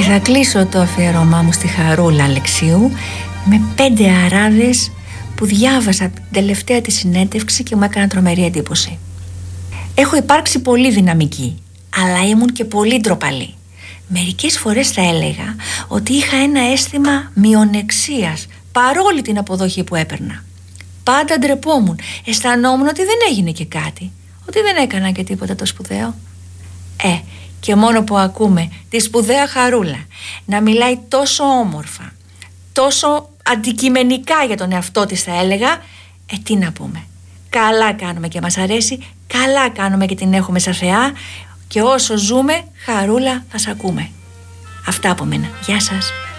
Και θα κλείσω το αφιέρωμά μου στη Χαρούλα Αλεξίου με 5 αράδες που διάβασα την τελευταία τη συνέντευξη και μου έκανα τρομερή εντύπωση. Έχω υπάρξει πολύ δυναμική, αλλά ήμουν και πολύ ντροπαλή. Μερικές φορές θα έλεγα ότι είχα ένα αίσθημα μειονεξίας παρόλη την αποδοχή που έπαιρνα. Πάντα ντρεπόμουν, αισθανόμουν ότι δεν έγινε και κάτι, ότι δεν έκανα και τίποτα το σπουδαίο. Και μόνο που ακούμε τη σπουδαία Χαρούλα να μιλάει τόσο όμορφα, τόσο αντικειμενικά για τον εαυτό της, θα έλεγα, τι να πούμε. Καλά κάνουμε και μας αρέσει, καλά κάνουμε και την έχουμε σαν θεά, και όσο ζούμε, Χαρούλα, θα σ' ακούμε. Αυτά από μένα. Γεια σας.